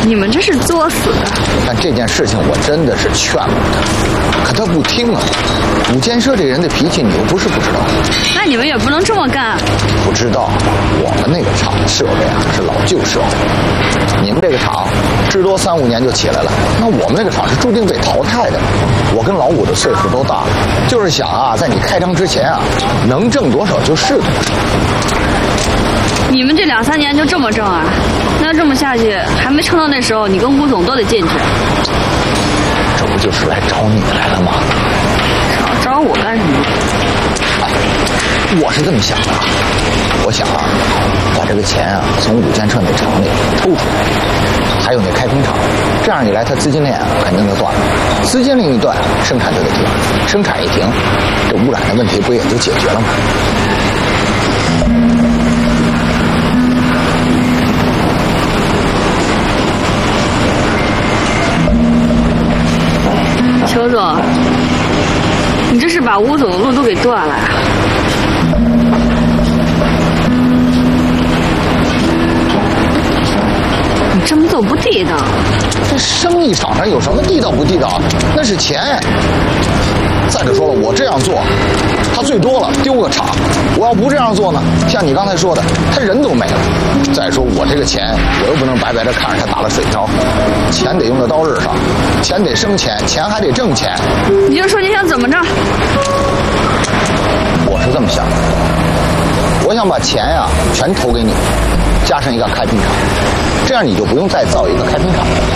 你们这是作死的。 但这件事情我真的是劝过他，可他不听啊。武建设这人的脾气你又不是不知道。 那你们也不能这么干。 不知道，我们那个厂设备啊是老旧设备，你们这个厂至多3、5年就起来了，那我们那个厂是注定被淘汰的。我跟老武的岁数都大了，就是想啊，在你开张之前啊，能挣多少就是多少。 你们这2、3年就这么挣啊？那这么下去，还没撑到那时候，你跟吴总都得进去。 这不就是来找你来了吗？ 找我干什么？ 我是这么想的，我想啊，把这个钱啊从武建设那厂里抽出来，还有那开工厂，这样一来，它资金链肯定就断了。资金链一断，生产就得停，生产一停，这污染的问题不也就解决了吗？ 邱总，你这是把吴总的路都给断了呀？你这么做不地道。 这生意场上有什么地道不地道？那是钱。再者说了，我这样做，他最多了丢个厂。我要不这样做呢，像你刚才说的，他人都没了。再说我这个钱，我又不能白白的看着他打了水漂，钱得用在刀刃上，钱得生钱，钱还得挣钱。 你就说你想怎么着？ 我是这么想的，我想把钱呀全投给你，加上一个开平厂，这样你就不用再造一个开平厂了。